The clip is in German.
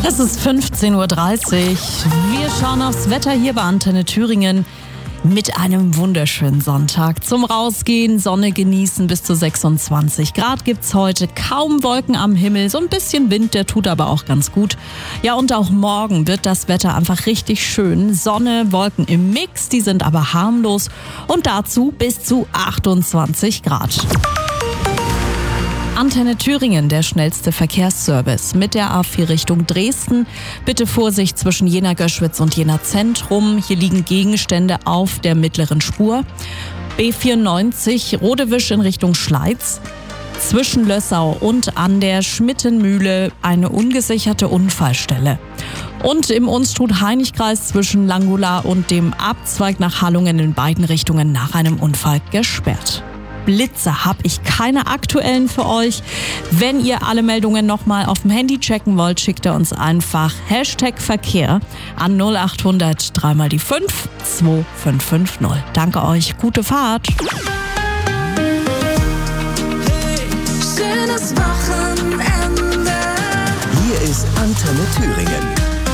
Es ist 15:30 Uhr. Wir schauen aufs Wetter hier bei Antenne Thüringen mit einem wunderschönen Sonntag. Zum Rausgehen, Sonne genießen, bis zu 26 Grad gibt's heute. Kaum Wolken am Himmel, so ein bisschen Wind, der tut aber auch ganz gut. Ja, und auch morgen wird das Wetter einfach richtig schön. Sonne, Wolken im Mix, die sind aber harmlos. Und dazu bis zu 28 Grad. Antenne Thüringen, der schnellste Verkehrsservice mit der A4 Richtung Dresden. Bitte Vorsicht zwischen Jena-Göschwitz und Jena-Zentrum. Hier liegen Gegenstände auf der mittleren Spur. B94 Rodewisch in Richtung Schleiz. Zwischen Lössau und an der Schmittenmühle eine ungesicherte Unfallstelle. Und im Unstrut-Hainich-Kreis zwischen Langula und dem Abzweig nach Hallungen in beiden Richtungen nach einem Unfall gesperrt. Blitze habe ich keine aktuellen für euch. Wenn ihr alle Meldungen nochmal auf dem Handy checken wollt, schickt ihr uns einfach #Verkehr an 0800 3 mal die 5 2550. Danke euch, gute Fahrt. Hey, schönes Wochenende. Hier ist Antenne Thüringen.